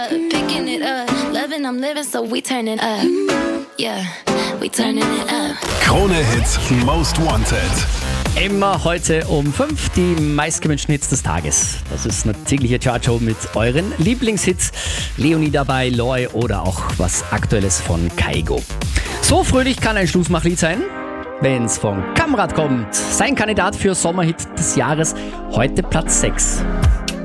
Picking it up, loving, I'm living, so we turning up. Yeah, we turning it up. Krone Hits Most Wanted. Immer heute um 5 die meistgewünschten Hits des Tages. Das ist eine tägliche Chartshow mit euren Lieblingshits. Leonie dabei, Loy oder auch was Aktuelles von Kygo. So fröhlich kann ein Schlussmachlied sein, wenn's von Kamrat kommt. Sein Kandidat für Sommerhit des Jahres, heute Platz 6.